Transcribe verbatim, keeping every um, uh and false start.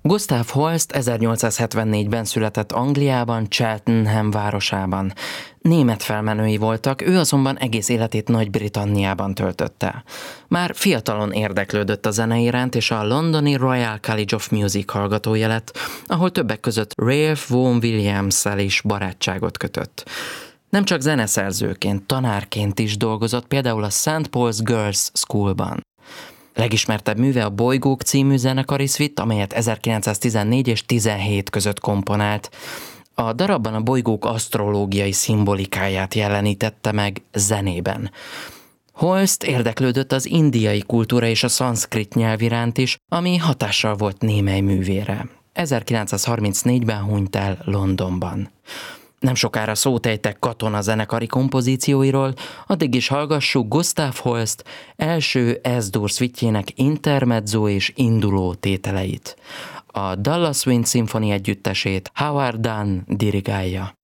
Gustav Holst ezernyolcszázhetvennégyben született Angliában, Cheltenham városában. Német felmenői voltak, ő azonban egész életét Nagy-Britanniában töltötte. Már fiatalon érdeklődött a zene iránt, és a londoni Royal College of Music hallgatója lett, ahol többek között Ralph Vaughan Williams-szel is barátságot kötött. Nem csak zeneszerzőként, tanárként is dolgozott, például a Saint Paul's Girls' Schoolban. Legismertebb műve a Bolygók című zenekari szvitt, amelyet ezerkilencszáztizennégy és tizenhét között komponált. A darabban a bolygók asztrológiai szimbolikáját jelenítette meg zenében. Holst érdeklődött az indiai kultúra és a szanszkrit nyelv iránt is, ami hatással volt némely művére. ezerkilencszázharmincnégyben hunyt el Londonban. Nem sokára szót ejtek Katona zenekari kompozícióiról, addig is hallgassuk Gustav Holst első S-dur szvittjének intermezzo és induló tételeit. A Dallas Wind Symphony együttesét Howard Dunn dirigálja.